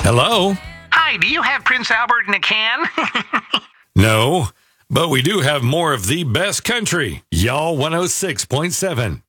Hello? Hi, do you have Prince Albert in a can? No, but we do have more of the best country. Y'all 106.7.